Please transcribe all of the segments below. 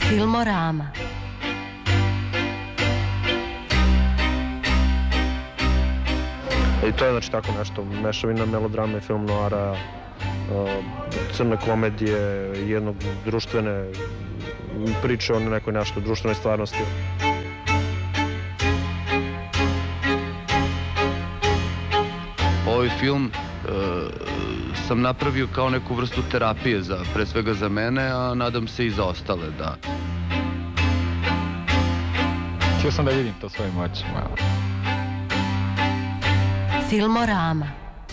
Filmorama. I to je znači tako nešto, mešavina melodrame, film noara, crne komedije, jednog društvene priče o nekoj nešto društvenoj stvarnosti. Ovaj film sam napravio kao neku vrstu terapije, pre svega za mene, a nadam se i za ostale, da. Htio sam da vidim to svojim očima. Filmorama.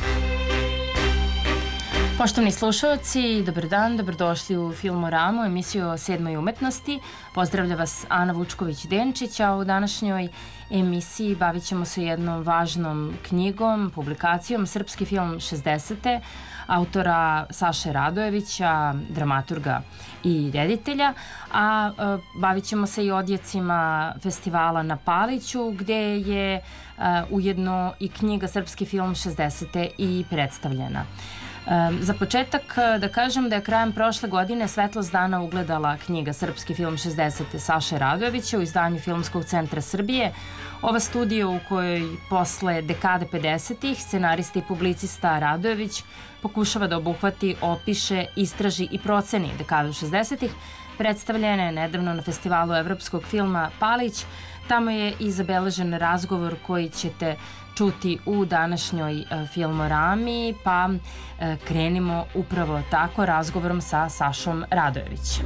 Poštovni slušalci, dobar dan, dobrodošli u Filmoramu, emisiju o 7. umetnosti. Pozdravlja vas Ana Vučković-Denčić, a u današnjoj emisiji bavit ćemo se jednom važnom knjigom, publikacijom Srpski film 60. autora Saše Radojevića, dramaturga i reditelja, a bavit ćemo se i odjecima festivala na Paliću, gde je ujedno i knjiga Srpski film 60. i predstavljena. Za početak da kažem da je krajem prošle godine Svetlost dana ugledala knjiga Srpski film 60. Saše Radojevića u izdanju Filmskog centra Srbije. Ova studija u kojoj posle dekade 50-ih scenarista i publicista Radojević pokušava da obuhvati, opiše, istraži i proceni dekadu 60-ih, predstavljena je nedavno na festivalu evropskog filma Palić. Tamo je i zabeležen razgovor koji ćete čuti u današnjoj Filmorami, pa krenimo upravo tako razgovorom sa Sašom Radojevićem.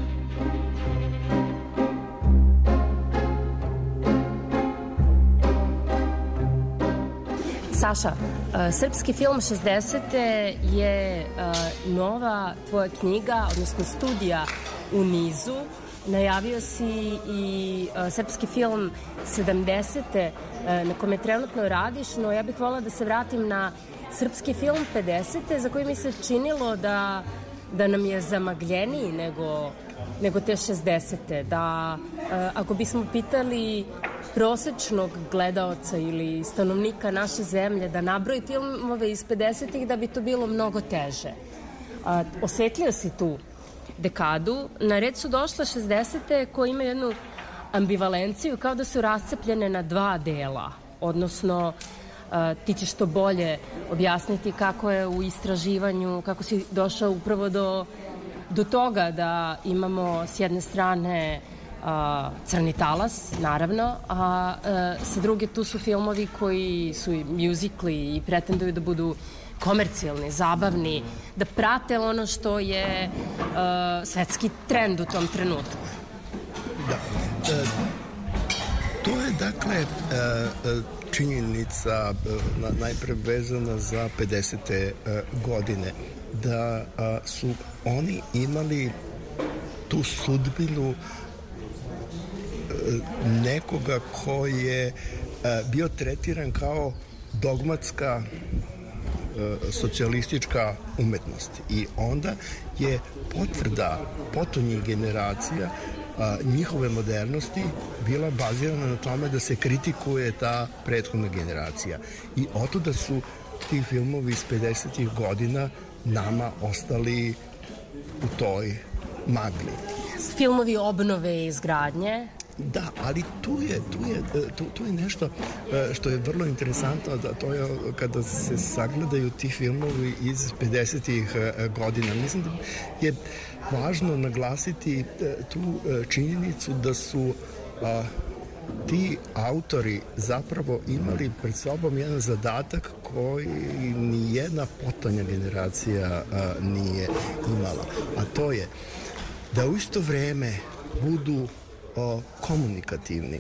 Saša, Srpski film 60. je nova tvoja knjiga, odnosno studija u nizu. Najavio si i Srpski film 70. na kome trenutno radiš, no ja bih volila da se vratim na Srpski film 50. za koji mi se činilo da nam je zamagljeniji nego te 60. Da ako bismo pitali prosečnog gledaoca ili stanovnika naše zemlje da nabroji filmove iz 50-ih, da bi to bilo mnogo teže. Osvetlio si tu dekadu. Na red su došle 60. koje ima jednu ambivalenciju, kao da su rascepljene na dva dela. Odnosno, ti ćeš to bolje objasniti kako je u istraživanju, kako si došao upravo do toga da imamo s jedne strane Crni talas, naravno, a sa druge tu su filmovi koji su i mjuzikli i pretenduju da budu komercijalni, zabavni, da prate ono što je svetski trend u tom trenutku. Da. To je, dakle, činjenica najpre vezana za 50. godine, da su oni imali tu sudbinu nekoga ko je bio tretiran kao dogmatska socijalistička umetnost i onda je potvrda potonjih generacija njihove modernosti bila bazirana na tome da se kritikuje ta prethodna generacija i otuda su ti filmovi iz 50. godina nama ostali u toj magli. Filmovi obnove i izgradnje. Da, ali tu je nešto što je vrlo interesantno, da to je kada se sagledaju ti filmovi iz 50. godina. Mislim da je važno naglasiti tu činjenicu da su ti autori zapravo imali pred sobom jedan zadatak koji nijedna potonja generacija nije imala, a to je da u isto vreme budu komunikativni,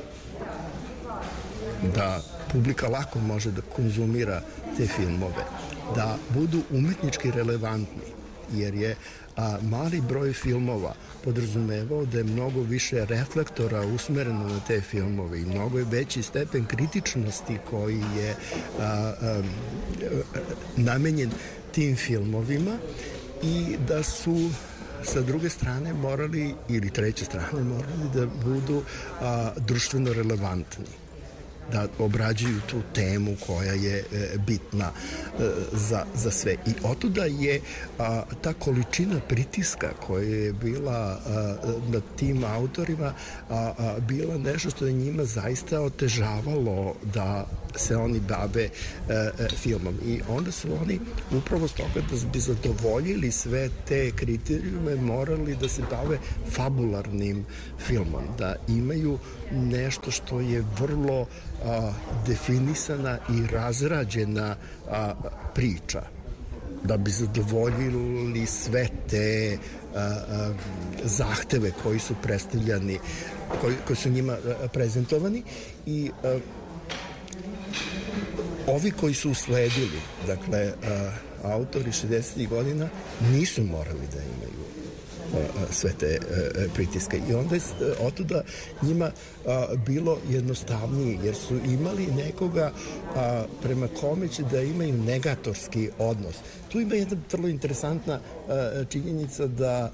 da publika lako može da konzumira te filmove, da budu umetnički relevantni, jer je mali broj filmova podrazumevao da je mnogo više reflektora usmereno na te filmove i mnogo je veći stepen kritičnosti koji je namenjen tim filmovima i da su sa druge strane morali, ili treće strane morali da budu društveno relevantni. da obrađuju tu temu koja je bitna za sve. I otuda je ta količina pritiska koja je bila na tim autorima bila nešto što je njima zaista otežavalo da se oni bave filmom. I onda su oni upravo s toga da bi zadovoljili sve te kriterijume morali da se bave fabularnim filmom, da imaju nešto što je vrlo definisana i razrađena priča, da bi zadovoljili sve te zahteve koji su predstavljani, koji su njima prezentovani. I ovi koji su usledili, dakle, autori 60. godina nisu morali da imaju sve te pritiske. I onda je otuda njima bilo jednostavnije, jer su imali nekoga prema kome će da imaju negatorski odnos. Tu ima jedna vrlo interesantna činjenica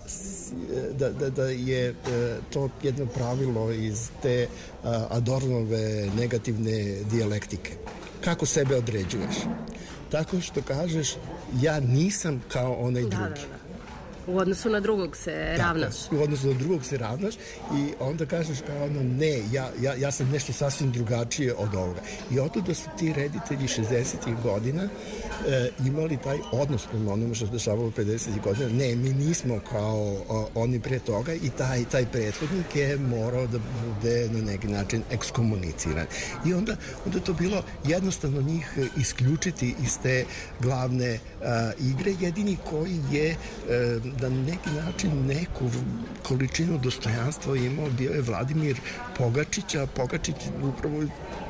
da je to jedno pravilo iz te Adornove negativne dijalektike. Kako sebe određuješ? Tako što kažeš, ja nisam kao onaj drugi. U odnosu na drugog se ravnaš. U odnosu na drugog se ravnaš i onda kažeš kao ono, ne, ja sam nešto sasvim drugačije od ovoga. I otuda su ti reditelji 60. godina imali taj odnos prema onome što se dešavalo 50. godina. Ne, mi nismo kao oni pre toga i taj prethodnik je morao da bude na neki način ekskomuniciran. I onda to bilo jednostavno njih isključiti iz te glavne igre. Jedini koji je da na neki način neku količinu dostojanstva imao bio je Vladimir Pogačić, Pogačić upravo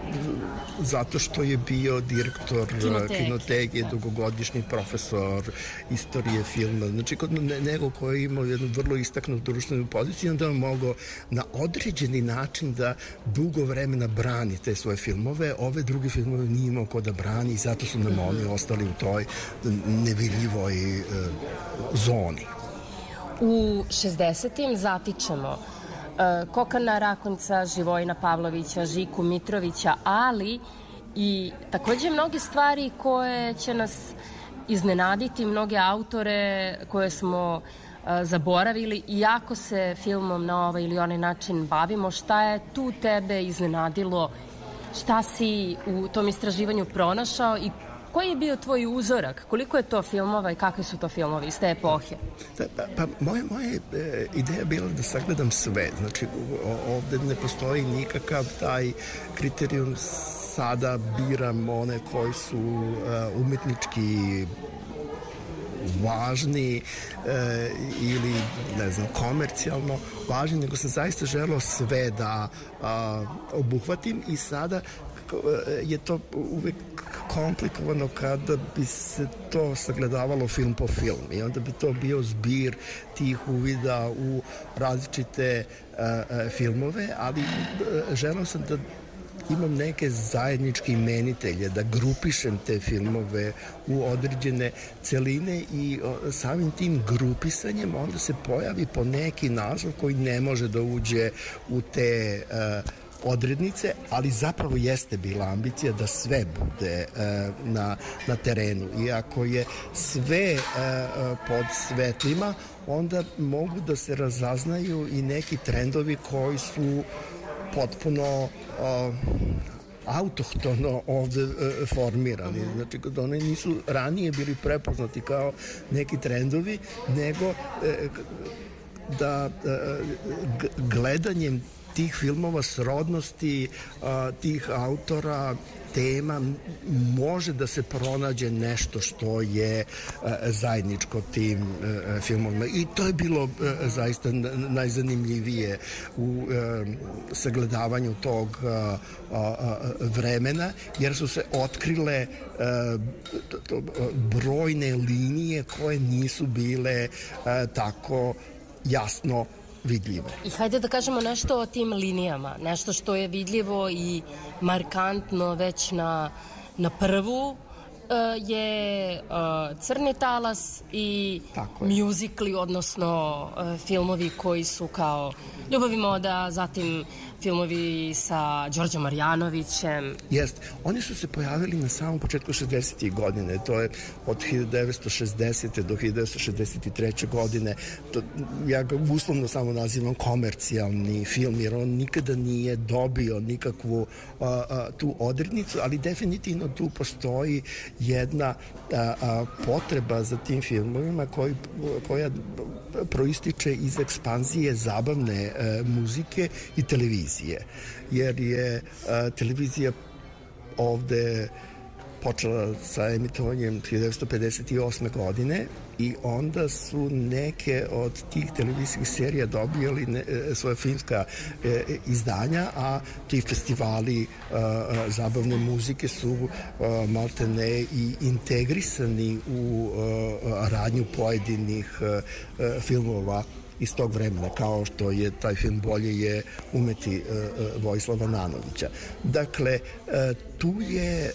zato što je bio direktor kinoteke, dugogodišnji profesor istorije filma. Znači, kod nego koji je imao jednu vrlo istaknutu društvenu poziciju, onda je mogao na određeni način da dugo vremena brani te svoje filmove. Ove druge filmove nije imao ko da brani i zato su nam oni ostali u toj nevidljivoj zoni. U 60. zatičemo Kokana Rakonjca, Živojina Pavlovića, Žiku Mitrovića, ali i takođe mnoge stvari koje će nas iznenaditi, mnoge autore koje smo zaboravili, iako se filmom na ovaj ili onaj način bavimo. Šta je tu tebe iznenadilo? Šta si u tom istraživanju pronašao i koji je bio tvoj uzorak? Koliko je to filmova i kakvi su to filmovi iz te epohe? Pa moja ideja je bila da sagledam sve. Znači, ovde ne postoji nikakav taj kriterijum sada biram one koji su umetnički važni ili, ne znam, komercijalno važni, nego sam zaista želeo sve da obuhvatim i sada je to uvek komplikovano kada bi se to sagledavalo film po film i onda bi to bio zbir tih uvida u različite filmove, ali želeo sam da imam neke zajedničke imenitelje, da grupišem te filmove u određene celine i samim tim grupisanjem onda se pojavi po neki naslov koji ne može da uđe u te odrednice, ali zapravo jeste bila ambicija da sve bude na terenu. I ako je sve pod svetlima, onda mogu da se razaznaju i neki trendovi koji su potpuno autohtono ovde formirani. Znači, kada one nisu ranije bili prepoznati kao neki trendovi, nego da gledanjem tih filmova, srodnosti tih autora, tema, može da se pronađe nešto što je zajedničko tim filmovima. I to je bilo zaista najzanimljivije u sagledavanju tog vremena, jer su se otkrile brojne linije koje nisu bile tako jasno vidljive. I hajde da kažemo nešto o tim linijama, nešto što je vidljivo i markantno već na prvu je Crni talas i mjuzikli, odnosno filmovi koji su kao Ljubav i moda, zatim filmovi sa Đorđom Marjanovićem. Jest. Oni su se pojavili na samom početku 60. godine. To je od 1960. do 1963. godine. Ja ga uslovno samo nazivam komercijalni film, jer on nikada nije dobio nikakvu tu odrednicu, ali definitivno tu postoji jedna potreba za tim filmovima koja proističe iz ekspanzije zabavne muzike i televizije. Jer je televizija ovde počela sa emitovanjem 1958. godine i onda su neke od tih televizijskih serija dobijali svoje filmska izdanja, a ti festivali zabavne muzike su maltene i integrisani u radnju pojedinih filmova iz tog vremena, kao što je taj film Bolje je umeti Vojislava Nanovića. Dakle, tu je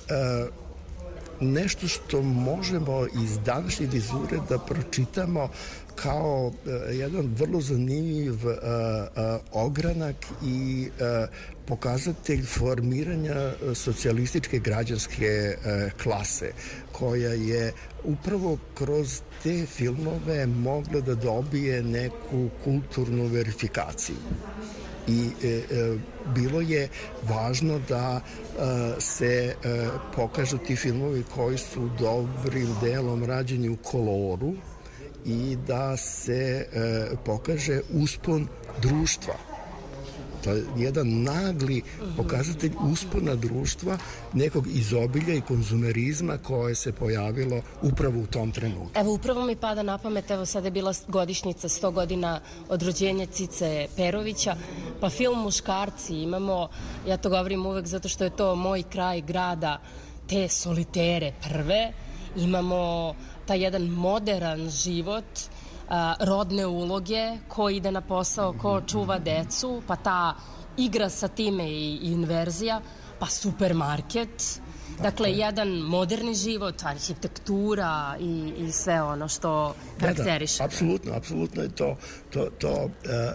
nešto što možemo iz današnje vizure da pročitamo kao jedan vrlo zanimljiv ogranak i pokazatelj formiranja socijalističke građanske klase, koja je upravo kroz te filmove mogla da dobije neku kulturnu verifikaciju. I bilo je važno da se pokažu ti filmovi koji su dobrim delom rađeni u koloru i da se pokaže uspon društva. To je jedan nagli pokazatelj uspona društva, nekog izobilja i konzumerizma koje se pojavilo upravo u tom trenutku. Evo, upravo mi pada na pamet, evo sada je bila godišnjica 100 godina od rođenja Cice Perovića, pa film Muškarci imamo, ja to govorim uvek zato što je to moj kraj grada, te solitere prve, imamo taj jedan modern život, rodne uloge, ko ide na posao, ko čuva decu, pa ta igra sa time i inverzija, pa supermarket. Dakle, jedan moderni život, arhitektura i sve ono što karakteriše. Da, apsolutno je to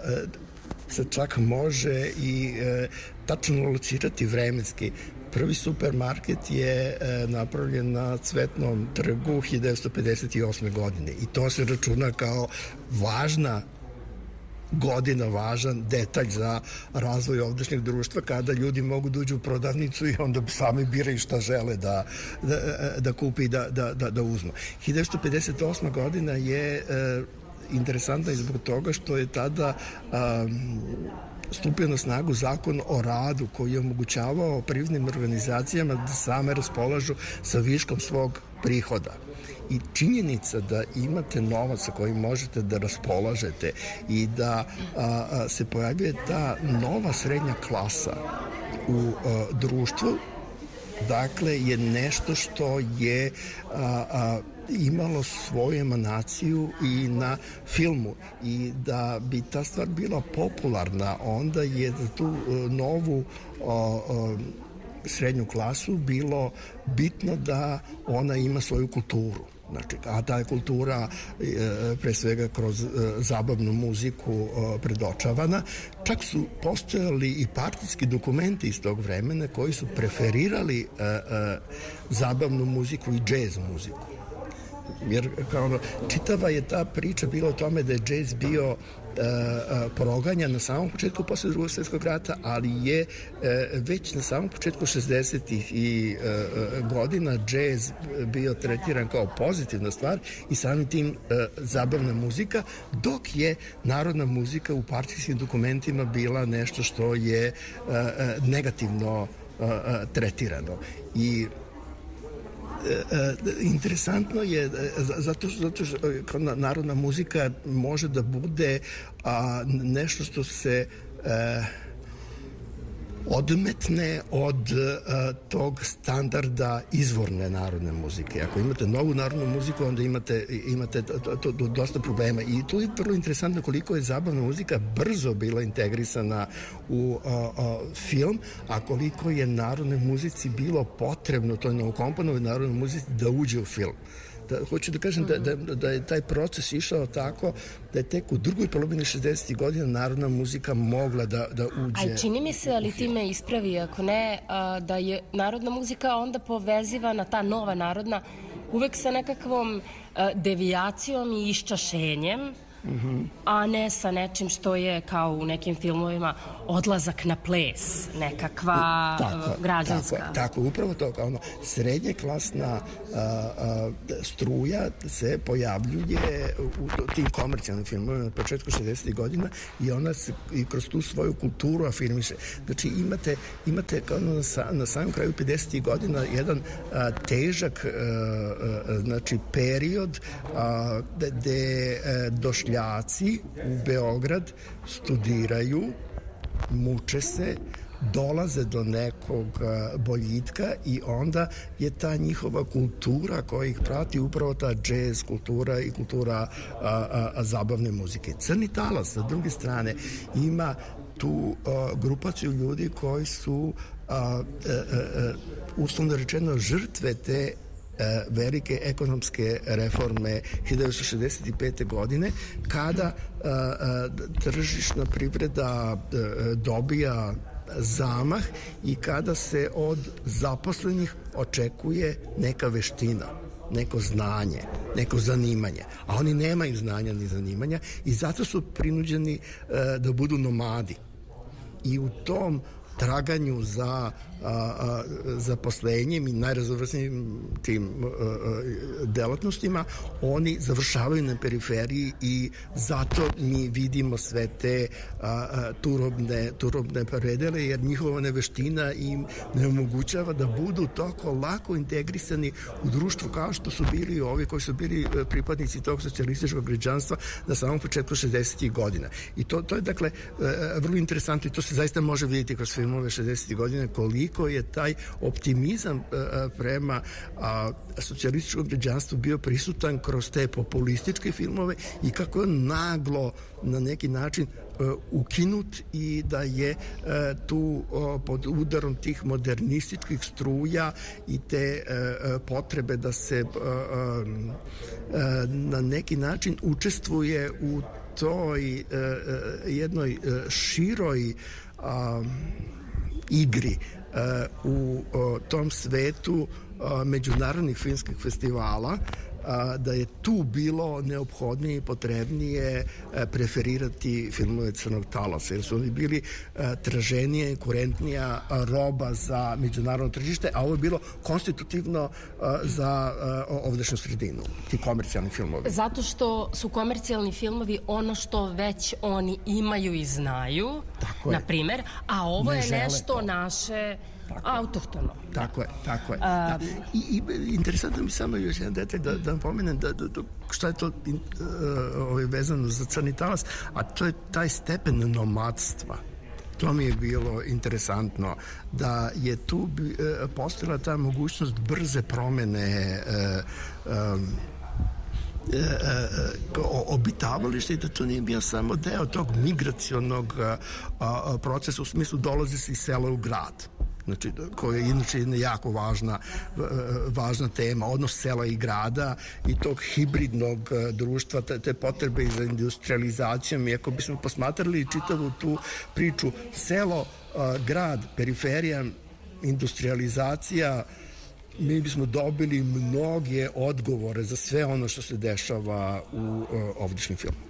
se čak može i tačno locirati vremenski. Prvi supermarket je napravljen na Cvetnom trgu 1958. godine i to se računa kao važna godina, važan detalj za razvoj ovdašnjeg društva, kada ljudi mogu da uđu u prodavnicu i onda sami biraju šta žele da kupi i da uzmu. 1958. godina je interesantna i zbog toga što je tada stupio na snagu zakon o radu koji je omogućavao privrednim organizacijama da same raspolažu sa viškom svog prihoda. I činjenica da imate novac sa kojim možete da raspolažete i da se pojavljuje ta nova srednja klasa u društvu, dakle, je nešto što je imalo svoju emanaciju i na filmu, i da bi ta stvar bila popularna, onda je za tu novu srednju klasu bilo bitno da ona ima svoju kulturu. Znači, a ta je kultura pre svega kroz zabavnu muziku predočavana. Čak su postojali i partijski dokumenti iz tog vremena koji su preferirali zabavnu muziku i džez muziku. Jer kao čitava je ta priča bila o tome da je džez bio proganjan na samom početku posle Drugog svjetskog rata, ali je već na samom početku 60-ih i godina džez bio tretiran kao pozitivna stvar i samim tim zabavna muzika, dok je narodna muzika u partijskim dokumentima bila nešto što je negativno tretirano. I interesantno je zato što narodna muzika može da bude nešto što se odmetne od tog standarda izvorne narodne muzike. Ako imate novu narodnu muziku, onda imate dosta problema. I tu je vrlo interesantno koliko je zabavna muzika brzo bila integrisana u film, a koliko je narodnoj muzici bilo potrebno, to je novokomponovanoj narodnoj muzici, da uđe u film. Hoću da kažem da je taj proces išao tako da je tek u drugoj polovini 60. godina narodna muzika mogla da uđe. A čini mi se, ali ti me ispravi ako ne, da je narodna muzika onda povezivana, ta nova narodna, uvek sa nekakvom devijacijom i iščašenjem, a ne sa nečim što je kao u nekim filmovima odlazak na ples, nekakva građanska. Tako, upravo to, kao srednje klasna struja se pojavljuje u tim komercijalnim filmovima na početku 60. godina i ona se i kroz tu svoju kulturu afirmiše. Znači imate kao na samom kraju 50. godina jedan težak znači period gde došljaci u Beograd studiraju, muče se, dolaze do nekog boljitka i onda je ta njihova kultura koja ih prati upravo ta džez kultura i kultura zabavne muzike. Crni talas, sa druge strane, ima tu grupaciju ljudi koji su uslovno rečeno žrtve te velike ekonomske reforme 1965. godine, kada tržišna privreda dobija zamah i kada se od zaposlenih očekuje neka veština, neko znanje, neko zanimanje, a oni nemaju znanja ni zanimanja i zato su prinuđeni da budu nomadi. I u tom traganju za zaposlenjem i najraznovrsnijim tim delatnostima, oni završavaju na periferiji i zato mi vidimo sve te turobne predele, jer njihova neveština im ne omogućava da budu toliko lako integrisani u društvu kao što su bili ovi koji su bili pripadnici tog socijalističkog građanstva na samom početku 60. godina. I to je dakle vrlo interesantno i to se zaista može vidjeti kroz filmove 60. godine koliko je taj optimizam prema socijalističkom građanstvu bio prisutan kroz te populističke filmove i kako je naglo na neki način ukinut i da je tu pod udarom tih modernističkih struja i te potrebe da se na neki način učestvuje u toj jednoj široj igri u tom svetu međunarodnih filmskih festivala, da je tu bilo neophodnije i potrebnije preferirati filmove Crnog talasa, jer su oni bili traženije, konkurentnija roba za međunarodno tržište, a ovo je bilo konstitutivno za ovdašnju sredinu, ti komercijalni filmovi. Zato što su komercijalni filmovi ono što već oni imaju i znaju, na primer, a ovo je nešto naše autohtono. Tako je. Da. I interesantno mi samo još jedan detalj da vam pomenem šta je to vezano za Crni talas, a to je taj stepen nomadstva. To mi je bilo interesantno, da je tu postojala ta mogućnost brze promene obitavalište i da to nije bio samo deo tog migracionog procesa, u smislu dolazi se iz sela u grad. Znači, koja je inače jedna jako važna tema, odnos sela i grada i tog hibridnog društva, te potrebe za industrializacijom. I ako bismo posmatrali čitavu tu priču, selo, grad, periferija, industrializacija, mi bismo dobili mnoge odgovore za sve ono što se dešava u ovdašnjem filmu.